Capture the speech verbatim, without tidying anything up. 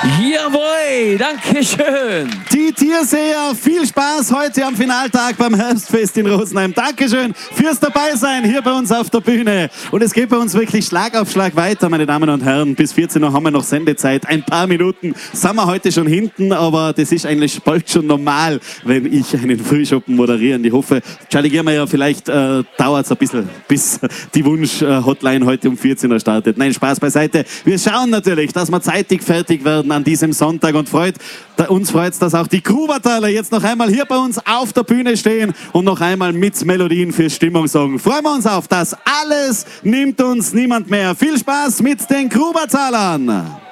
Jawohl, danke schön. Die Tierseher, viel Spaß heute am Finaltag beim Herbstfest in Rosenheim. Dankeschön fürs Dabeisein hier bei uns auf der Bühne. Und es geht bei uns wirklich Schlag auf Schlag weiter, meine Damen und Herren. Bis vierzehn Uhr haben wir noch Sendezeit. Ein paar Minuten sind wir heute schon hinten, aber das ist eigentlich bald schon normal, wenn ich einen Frühschoppen moderiere. Ich hoffe, Charlie Giermeier, vielleicht äh, dauert es ein bisschen, bis die Wunsch-Hotline heute um vierzehn Uhr startet. Nein, Spaß beiseite. Wir schauen natürlich, dass wir zeitig fertig werden an diesem Sonntag und freut, da, uns freut es, dass auch die Grubertaler jetzt noch einmal hier bei uns auf der Bühne stehen und noch einmal mit Melodien für Stimmung sorgen. Freuen wir uns auf das. Alles nimmt uns niemand mehr. Viel Spaß mit den Grubertalern.